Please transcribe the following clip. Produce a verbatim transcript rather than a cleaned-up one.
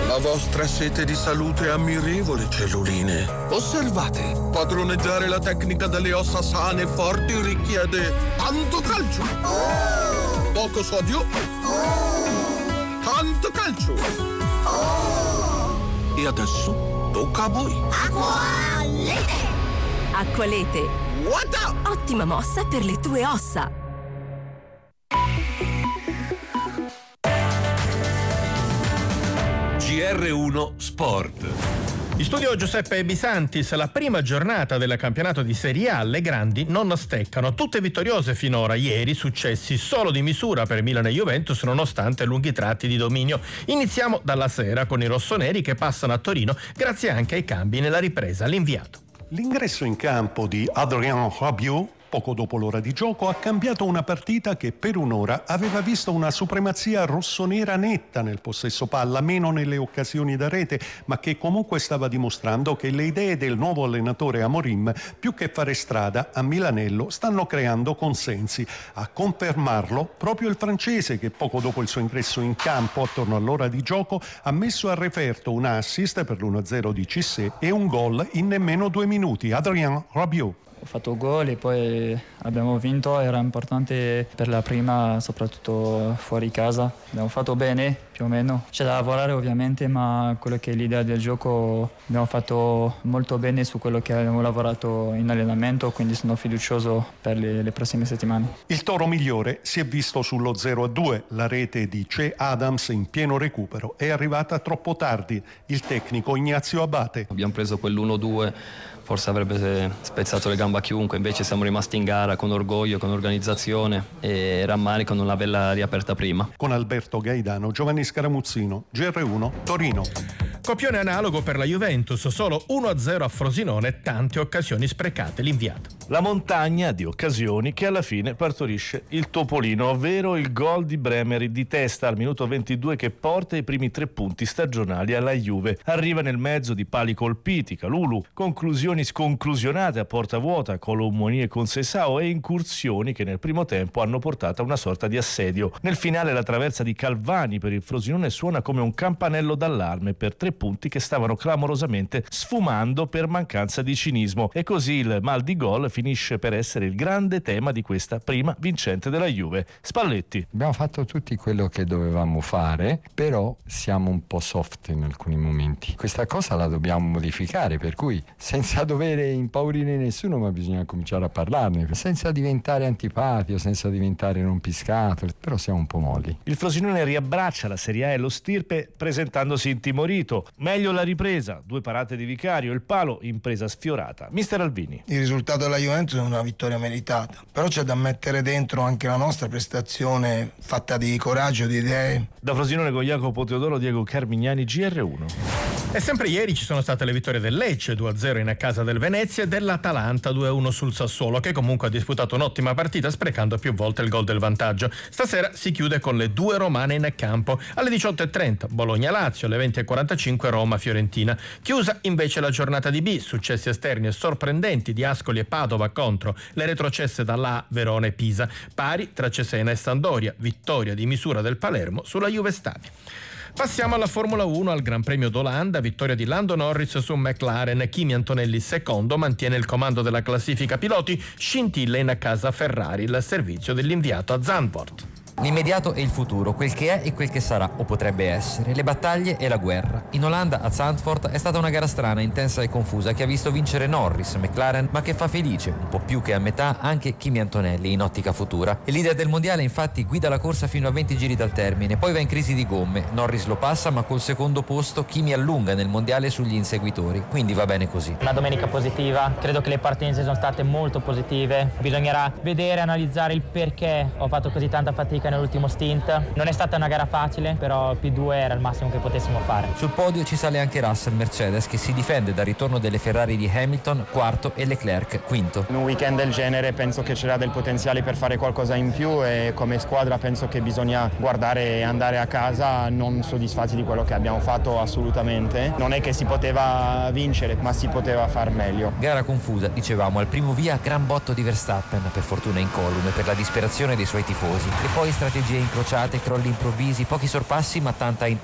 La vostra sete di salute è ammirevole, celluline. Osservate, padroneggiare la tecnica delle ossa sane e forti richiede tanto calcio. Poco sodio. Tanto calcio. E adesso tocca a voi. Acqualete. Acqualete. What? Ottima mossa per le tue ossa. G R uno Sport. In studio Giuseppe Bisantis. La prima giornata del campionato di Serie A, le grandi non steccano, tutte vittoriose finora. Ieri successi solo di misura per Milan e Juventus nonostante lunghi tratti di dominio. Iniziamo dalla sera con i rossoneri che passano a Torino grazie anche ai cambi nella ripresa. L'inviato. L'ingresso in campo di Adrien Rabiot poco dopo l'ora di gioco ha cambiato una partita che per un'ora aveva visto una supremazia rossonera netta nel possesso palla, meno nelle occasioni da rete, ma che comunque stava dimostrando che le idee del nuovo allenatore Amorim, più che fare strada a Milanello, stanno creando consensi. A confermarlo proprio il francese che poco dopo il suo ingresso in campo, attorno all'ora di gioco, ha messo a referto un assist per l'uno a zero di Cissé e un gol in nemmeno due minuti. Adrien Rabiot. Ho fatto gol e poi abbiamo vinto, era importante per la prima, soprattutto fuori casa. Abbiamo fatto bene, più o meno. C'è da lavorare ovviamente, ma quello che è l'idea del gioco abbiamo fatto molto bene su quello che abbiamo lavorato in allenamento, quindi sono fiducioso per le, le prossime settimane. Il toro migliore si è visto sullo zero a due. La rete di Che Adams in pieno recupero è arrivata troppo tardi. Il tecnico Ignazio Abate. Abbiamo preso quell'uno due, forse avrebbe spezzato le gambe a chiunque, invece siamo rimasti in gara con orgoglio, con organizzazione e rammarico non averla riaperta prima. Con Alberto Gaidano, Giovanni Scaramuzzino, G R uno, Torino. Copione analogo per la Juventus, solo uno a zero a Frosinone, tante occasioni sprecate. L'inviato. La montagna di occasioni che alla fine partorisce il topolino, ovvero il gol di Bremer di testa al minuto ventidue che porta i primi tre punti stagionali alla Juve. Arriva nel mezzo di pali colpiti, Calulu, conclusioni sconclusionate a porta vuota, Colomoni e Conceição e incursioni che nel primo tempo hanno portato a una sorta di assedio. Nel finale la traversa di Calvani per il Frosinone suona come un campanello d'allarme per tre punti che stavano clamorosamente sfumando per mancanza di cinismo, e così il mal di gol finisce per essere il grande tema di questa prima vincente della Juve. Spalletti. Abbiamo fatto tutti quello che dovevamo fare, però siamo un po' soft in alcuni momenti. Questa cosa la dobbiamo modificare, per cui senza dover impaurire nessuno, ma bisogna cominciare a parlarne, senza diventare antipatico, senza diventare rompiscato, però siamo un po' molli. Il Frosinone riabbraccia la Serie A e lo stirpe presentandosi intimorito. Meglio la ripresa, due parate di Vicario, il palo, impresa sfiorata. Mister Alvini. Il risultato della Juventus è una vittoria meritata, però c'è da mettere dentro anche la nostra prestazione fatta di coraggio, di idee. Da Frosinone con Jacopo Teodoro, Diego Carmignani, G R uno. E sempre ieri ci sono state le vittorie del Lecce due a zero in casa del Venezia e dell'Atalanta due a uno sul Sassuolo, che comunque ha disputato un'ottima partita sprecando più volte il gol del vantaggio. Stasera si chiude con le due romane in campo. Alle diciotto e trenta Bologna-Lazio, alle venti e quarantacinque Roma-Fiorentina. Chiusa invece la giornata di B, successi esterni e sorprendenti di Ascoli e Padova contro le retrocesse dall'A Verona e Pisa. Pari tra Cesena e Sampdoria, vittoria di misura del Palermo sulla Juve Stabia. Passiamo alla Formula uno, al Gran Premio d'Olanda, vittoria di Lando Norris su McLaren. Kimi Antonelli secondo, mantiene il comando della classifica piloti, scintilla in casa Ferrari, il servizio dell'inviato a Zandvoort. L'immediato è il futuro, quel che è e quel che sarà, o potrebbe essere, le battaglie e la guerra. In Olanda, a Zandvoort, è stata una gara strana, intensa e confusa che ha visto vincere Norris, McLaren, ma che fa felice, un po' più che a metà, anche Kimi Antonelli in ottica futura. Il leader del mondiale infatti guida la corsa fino a venti giri dal termine, poi va in crisi di gomme. Norris lo passa, ma col secondo posto Kimi allunga nel mondiale sugli inseguitori, quindi va bene così. Una domenica positiva, credo che le partenze sono state molto positive. Bisognerà vedere, analizzare il perché ho fatto così tanta fatica nell'ultimo stint. Non è stata una gara facile, però P due era il massimo che potessimo fare. Sul podio ci sale anche Russell Mercedes, che si difende dal ritorno delle Ferrari di Hamilton, quarto, e Leclerc, quinto. In un weekend del genere penso che c'era del potenziale per fare qualcosa in più, e come squadra penso che bisogna guardare e andare a casa non soddisfatti di quello che abbiamo fatto, assolutamente. Non è che si poteva vincere, ma si poteva far meglio. Gara confusa, dicevamo, al primo via gran botto di Verstappen, per fortuna incolume, per la disperazione dei suoi tifosi, e poi strategie incrociate, crolli improvvisi, pochi sorpassi ma tanta